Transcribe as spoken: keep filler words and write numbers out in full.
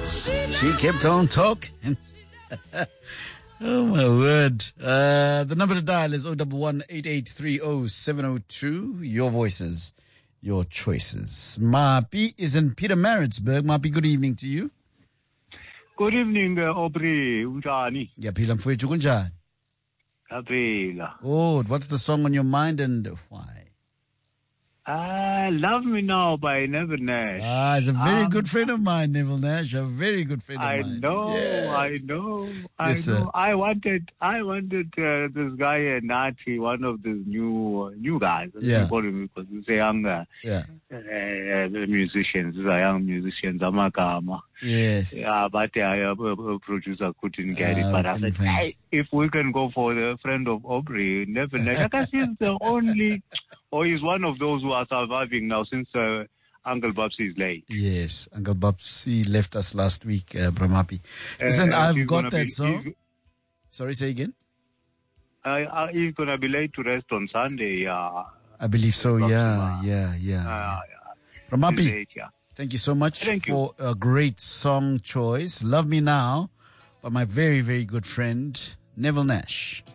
She kept on talking. Oh, my word. Uh, the number to dial is zero one one, eight eight three zero, seven zero two. Your voices, your choices. Mapi is in Pietermaritzburg. Mapi, good evening to you. Good evening, uh, Aubrey. Unjani? Yaphila mfowethu kunjani? Yaphila. Oh, what's the song on your mind and why? Ah, Love Me Now by Neville Nash. Ah, he's a very um, good friend of mine, Neville Nash. A very good friend of I mine. know, Yeah. I know, I Yes, know. sir. I wanted, I wanted uh, this guy uh, Nati, one of the new uh, new guys. Yeah. Because he's a young uh, Yeah. uh, musicians. He's a young musician. Zamakama. Yes. Yeah, but uh, a producer couldn't get it. Ah, But I couldn't said, find hey, if we can go for the friend of Aubrey, Neville Nash, because he's the only, or he's one of those who are surviving now since uh, Uncle Babsy is late. Yes. Uncle Babsi left us last week, uh, Brahmapi. Listen, Uh, I've he's got gonna that be- song. he's- Sorry, say again? Uh, uh, he's going to be late to rest on Sunday. Uh, I believe so. Dr. Yeah, Ma. yeah, yeah. uh, yeah. Brahmapi, He's late, yeah. thank you so much Thank you. for a great song choice. Love Me Now by my very, very good friend, Neville Nash.